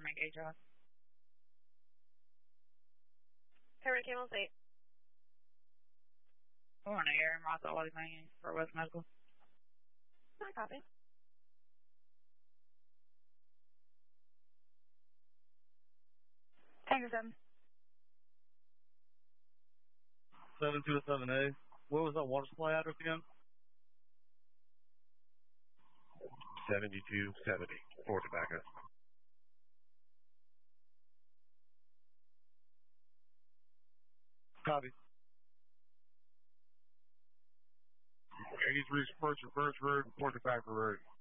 Gay Drive. Covered Camel State. Morning, Aaron Ross, all these things for West Medical. My copy. Tango 7. 727A. What was that water supply address again? 7270, Fort Tobacco. Copy. 83 First Road, Fort Tobacco Road.